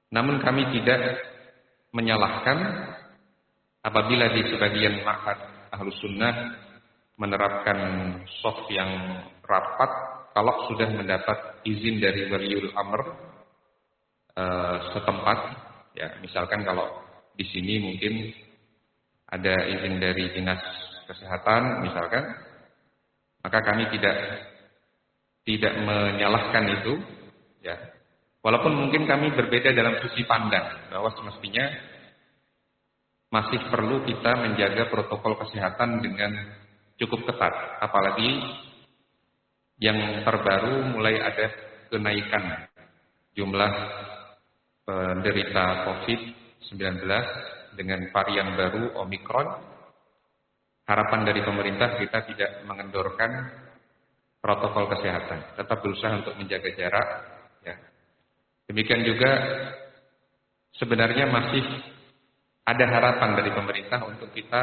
Namun kami tidak menyalahkan apabila di sebagian ma'had Ahlus Sunnah menerapkan shaf yang rapat kalau sudah mendapat izin dari waliul amr setempat. Ya, misalkan kalau di sini mungkin ada izin dari dinas kesehatan misalkan, maka kami tidak menyalahkan itu, ya. Walaupun mungkin kami berbeda dalam sisi pandang bahwa semestinya masih perlu kita menjaga protokol kesehatan dengan cukup ketat, apalagi yang terbaru mulai ada kenaikan jumlah penderita COVID-19 dengan varian baru Omikron. Harapan dari pemerintah kita tidak mengendorkan protokol kesehatan, tetap berusaha untuk menjaga jarak. Ya. Demikian juga sebenarnya masih ada harapan dari pemerintah untuk kita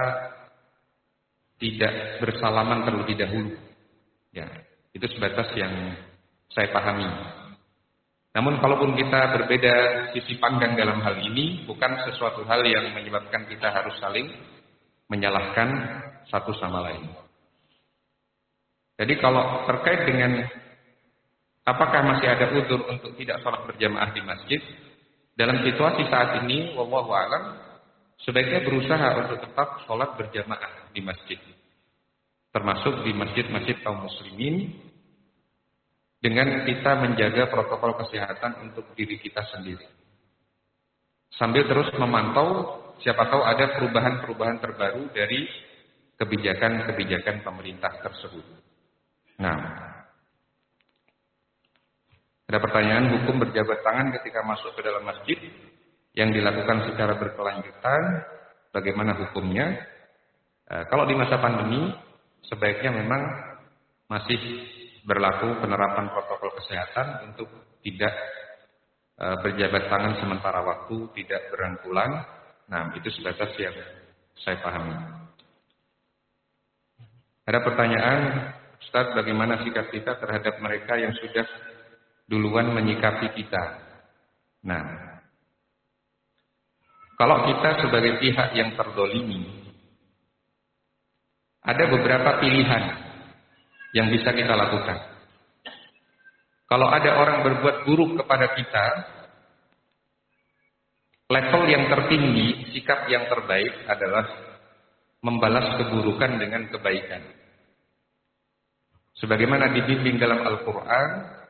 tidak bersalaman terlebih dahulu. Ya, itu sebatas yang saya pahami. Namun kalaupun kita berbeda sisi pandang dalam hal ini, bukan sesuatu hal yang menyebabkan kita harus saling menyalahkan satu sama lain. Jadi kalau terkait dengan apakah masih ada uzur untuk tidak sholat berjamaah di masjid, dalam situasi saat ini, wallahu a'lam, sebaiknya berusaha untuk tetap sholat berjamaah di masjid, termasuk di masjid-masjid kaum muslimin, dengan kita menjaga protokol kesehatan untuk diri kita sendiri. Sambil terus memantau, siapa tahu ada perubahan-perubahan terbaru dari kebijakan-kebijakan pemerintah tersebut. Nah, ada pertanyaan, hukum berjabat tangan ketika masuk ke dalam masjid yang dilakukan secara berkelanjutan, bagaimana hukumnya? Kalau di masa pandemi, sebaiknya memang masih berlaku penerapan protokol kesehatan untuk tidak berjabat tangan sementara waktu, tidak berangkulan. Nah, itu sebatas yang saya pahami. Ada pertanyaan, Ustaz, bagaimana sikap kita terhadap mereka yang sudah duluan menyikapi kita? Nah, kalau kita sebagai pihak yang terdolimi, ada beberapa pilihan yang bisa kita lakukan. Kalau ada orang berbuat buruk kepada kita, level yang tertinggi, sikap yang terbaik adalah membalas keburukan dengan kebaikan. Sebagaimana dibimbing dalam Al-Quran,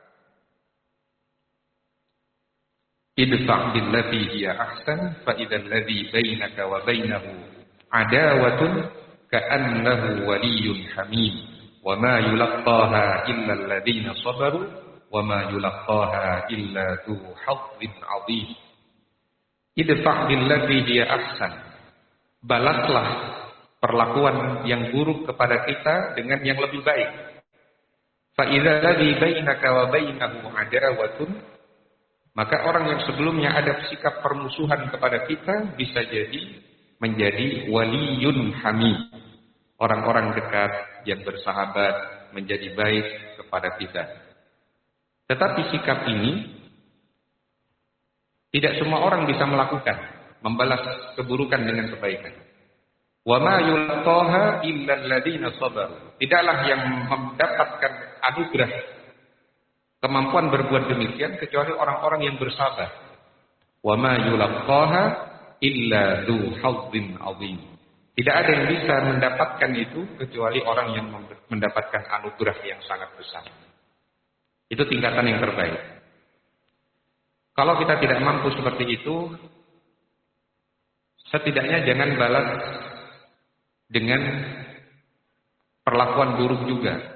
idfa' billati hiya ahsan fa idzal ladzi bainaka wa bainahu adawatun ka'annahu waliyyun hamim. وَمَا يُلَقَّاهَا إِلَّا الَّذِينَ صَبَرُوا وَمَا يُلَقَّاهَا إِلَّا ذُو حَظٍّ عَظِيمٍ. Idfa' billati hiya ahsan. Balaslah perlakuan yang buruk kepada kita dengan yang lebih baik. Fa idza ladzi bainaka wa bainahu adawatun, maka orang yang sebelumnya ada sikap permusuhan kepada kita bisa jadi menjadi waliyun hamid. Orang-orang dekat yang bersahabat menjadi baik kepada kita. Tetapi sikap ini tidak semua orang bisa melakukan, membalas keburukan dengan kebaikan. Wa ma yulqaha illa alladziina sabaru. Tidaklah yang mendapatkan anugerah kemampuan berbuat demikian kecuali orang-orang yang bersabar. Wa ma yulqaha illa dzu hazzin 'adzim. Tidak ada yang bisa mendapatkan itu kecuali orang yang mendapatkan anugerah yang sangat besar. Itu tingkatan yang terbaik. Kalau kita tidak mampu seperti itu, setidaknya jangan balas dengan perlakuan buruk juga.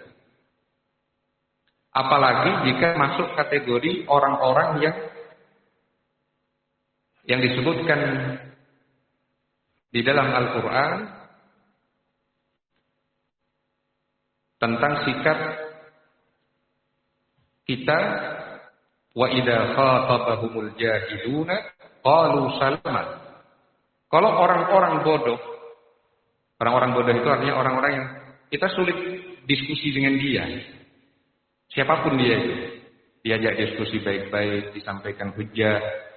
Apalagi jika masuk kategori orang-orang yang disebutkan di dalam Al-Quran tentang sikap kita, wa idza khatabahumul jahiluna qalu salama. Kalau orang-orang bodoh itu artinya orang-orang yang kita sulit diskusi dengan dia. Siapapun dia itu, diajak diskusi baik-baik, disampaikan hujjah,